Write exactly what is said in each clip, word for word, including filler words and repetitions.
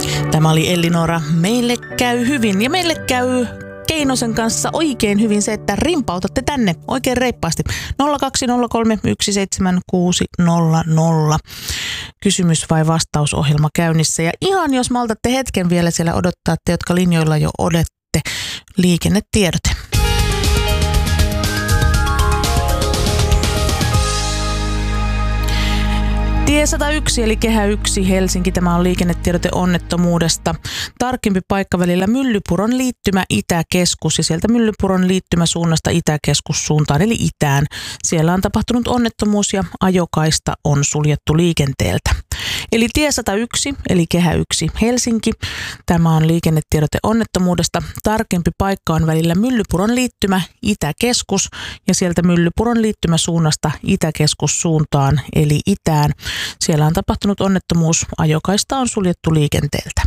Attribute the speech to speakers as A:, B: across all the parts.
A: Tämä oli Ellinora. Meille käy hyvin ja meille käy Keinosen kanssa oikein hyvin se, että rimpautatte tänne oikein reippaasti. nolla kaksi nolla kolme yksi seitsemän kuusi nolla nolla. Kysymys vai vastausohjelma käynnissä. Ja ihan jos maltatte hetken vielä siellä odottaa, te jotka linjoilla jo odette, liikennetiedote. Tie sata yksi eli kehä yksi Helsinki. Tämä on liikennetiedote onnettomuudesta. Tarkempi paikka välillä Myllypuron liittymä Itäkeskus ja sieltä Myllypuron liittymä suunnasta Itäkeskus suuntaan eli itään. Siellä on tapahtunut onnettomuus ja ajokaista on suljettu liikenteeltä. Eli tie sata yksi eli kehä yksi Helsinki. Tämä on liikennetiedote onnettomuudesta. Tarkempi paikka on välillä Myllypuron liittymä Itäkeskus ja sieltä Myllypuron liittymä suunnasta Itäkeskus suuntaan eli itään. Siellä on tapahtunut onnettomuus. Ajokaista on suljettu liikenteeltä.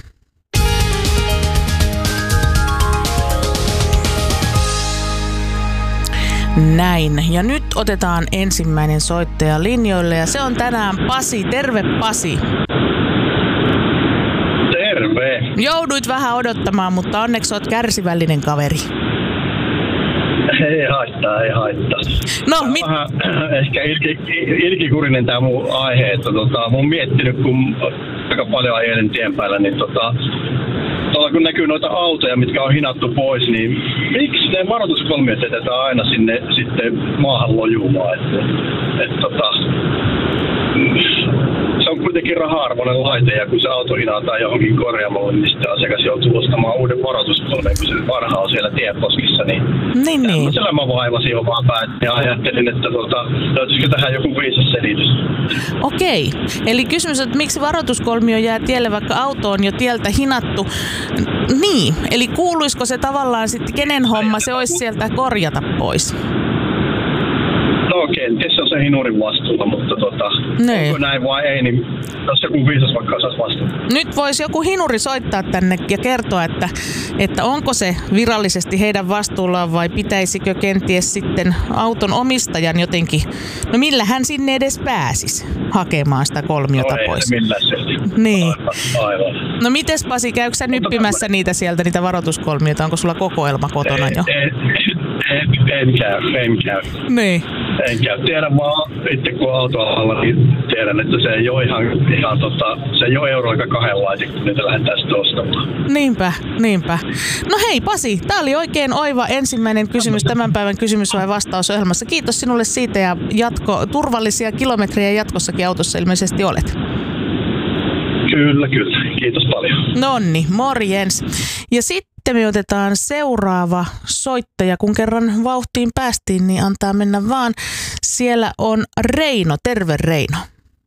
A: Näin. Ja nyt otetaan ensimmäinen soittaja linjoille ja se on tänään Pasi. Terve Pasi.
B: Terve.
A: Jouduit vähän odottamaan, mutta onneksi olet kärsivällinen kaveri.
B: Ei haittaa, ei haittaa.
A: No, mit...
B: Vähän ehkä ilki, ilkikurinen tämä mun aihe, että tota, mä oon miettinyt, kun aika paljon ajelen tien päällä, niin tota, tuolla kun näkyy noita autoja, mitkä on hinattu pois, niin miksi ne varoituskolmiot jätetään aina sinne sitten maahan lojumaan? Että, et, tota, se on kuitenkin raha-arvoinen laite, ja kun se auto hinataan johonkin korjaamolle, niin sitten asiakas joutuu ostamaan uuden varoituskolmeen, kun se vanha on siellä tienposkissa. Niin,
A: niin, niin.
B: Sillä mä vaivasin omaan päin ja ajattelin, että tota, löytyisikö tähän joku viisas selitys.
A: Okei. Eli kysymys, että miksi varoituskolmio jää tielle, vaikka auto on jo tieltä hinattu? Niin. Eli kuuluisiko se tavallaan sitten, kenen homma se olisi sieltä korjata pois?
B: No kenties se on se hinurin vastuulla, mutta tota, onko näin vai ei, niin jos joku viisas vaikka osaisi vastuulla.
A: Nyt voisi joku hinuri soittaa tänne ja kertoa, että, että onko se virallisesti heidän vastuullaan vai pitäisikö kenties sitten auton omistajan jotenkin, no millä hän sinne edes pääsisi hakemaan sitä kolmiota
B: no,
A: pois.
B: Ei millään sieltä.
A: Niin.
B: Aivan, aivan.
A: No mites Pasi, käykö sä nyppimässä niitä sieltä, niitä varoituskolmioita? Onko sulla kokoelma kotona
B: ei,
A: jo?
B: Ei, en, en käy, en käy.
A: Niin.
B: En käy. Tiedän vaan itse kun autoalalla, niin tiedän, että se ei ole ihan, ihan tota, se ei ole euro eikä kahden laite, kun niitä lähdetään sitten ostamaan.
A: Niinpä, niinpä. No hei Pasi, tää oli oikein oiva ensimmäinen kysymys tämän päivän kysymys vai vastausohjelmassa. Kiitos sinulle siitä ja jatko, turvallisia kilometrejä jatkossakin autossa ilmeisesti olet.
B: Kyllä, kyllä. Kiitos paljon.
A: Nonni, morjens. Ja sitten me otetaan seuraava soittaja. Kun kerran vauhtiin päästiin, niin antaa mennä vaan. Siellä on Reino. Terve Reino.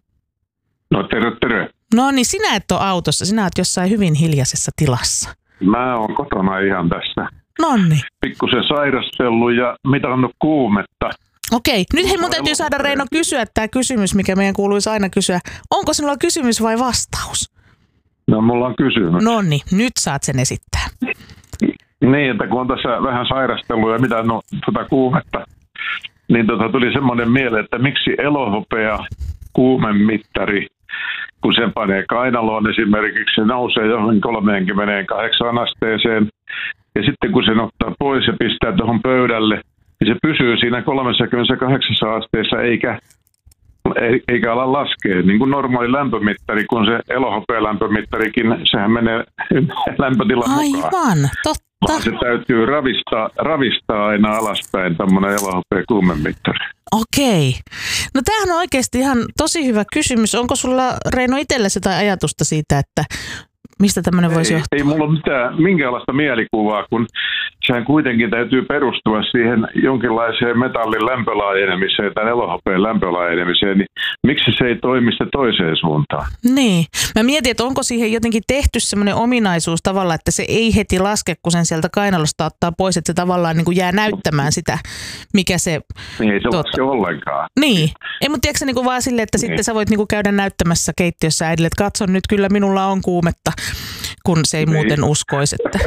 C: No terve, terve.
A: No niin, sinä et ole autossa. Sinä olet jossain hyvin hiljaisessa tilassa.
C: Mä oon kotona ihan tässä.
A: Nonni.
C: Pikkusen sairastellut ja mitannut kuumetta.
A: Okei, nyt hei mun täytyy saada Reino kysyä tämä kysymys, mikä meidän kuuluisi aina kysyä. Onko sinulla kysymys vai vastaus?
C: No mulla on kysymys.
A: No niin, nyt saat sen esittää.
C: Niin, että kun on tässä vähän sairastellut ja mitannut tuota kuumetta, niin tota tuli semmoinen mieleen, että miksi elohopea kuumemittari, kun sen panee kainaloon esimerkiksi, se nousee johonkin kolmekymmentäkahdeksan asteeseen. Ja sitten kun sen ottaa pois ja pistää tuohon pöydälle, niin se pysyy siinä kolmekymmentäkahdeksan asteessa eikä, eikä ala laskea. Niin kuin normaali lämpömittari, kun se elohopea lämpömittarikin, sehän menee lämpötilan mukaan.
A: Aivan, totta.
C: Vaan se täytyy ravistaa, ravistaa aina alaspäin, tämmöinen elohopea kuumemittari.
A: Okei. No tämähän on oikeasti ihan tosi hyvä kysymys. Onko sulla, Reino, itsellesi jotain ajatusta siitä, että mistä tämmöinen voisi
C: ei,
A: johtaa?
C: Ei mulla ole mitään, minkäänlaista mielikuvaa, kun sehän kuitenkin täytyy perustua siihen jonkinlaiseen metallin lämpölaajenemiseen tai elohopeen lämpölaajenemiseen, niin miksi se ei toimi sitä toiseen suuntaan?
A: Niin. Mä mietin, että onko siihen jotenkin tehty semmoinen ominaisuus tavallaan, että se ei heti laske, kun sen sieltä kainalosta ottaa pois, että se tavallaan niin kuin jää näyttämään sitä, mikä se...
C: Niin, ei se
A: tuota...
C: laske ollenkaan.
A: Niin. Ei, mutta tiedätkö niin kuin vaan silleen, että niin. Sitten sä voit niin kuin käydä näyttämässä keittiössä äidille, että katso nyt, kyllä minulla on kuumetta, kun se ei niin. Muuten uskoisi, että...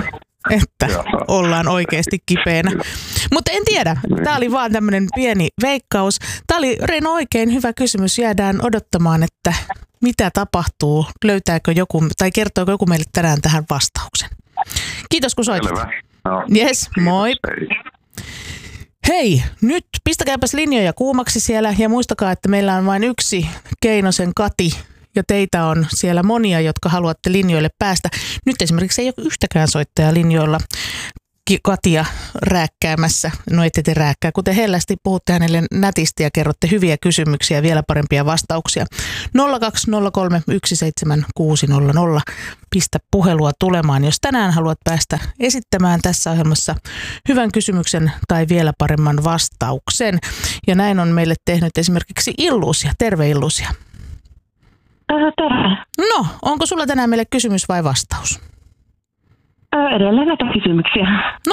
A: että ollaan oikeasti kipeänä. Mutta en tiedä, tämä oli vaan tämmöinen pieni veikkaus. Tämä oli Reino oikein hyvä kysymys. Jäädään odottamaan, että mitä tapahtuu, löytääkö joku tai kertooko joku meille tänään tähän vastauksen. Kiitos kun soitit.
C: Selvä. No,
A: yes, moi.
C: Hei.
A: Hei, nyt pistäkääpäs linjoja kuumaksi siellä ja muistakaa, että meillä on vain yksi Keinosen Kati ja teitä on siellä monia, jotka haluatte linjoille päästä. Nyt esimerkiksi ei ole yhtäkään soittajaa linjoilla Katia rääkkäämässä. No ette te rääkkää, kun te hellästi puhutte hänelle nätisti ja kerrotte hyviä kysymyksiä ja vielä parempia vastauksia. nolla kaksi nolla kolme yksi seitsemän kuusi nolla nolla. Pistä puhelua tulemaan, jos tänään haluat päästä esittämään tässä ohjelmassa hyvän kysymyksen tai vielä paremman vastauksen. Ja näin on meille tehnyt esimerkiksi Illuusia. Terve Illuusia.
D: Terve.
A: No, onko sulla tänään meille kysymys vai vastaus?
D: Edelleen näitä kysymyksiä.
A: No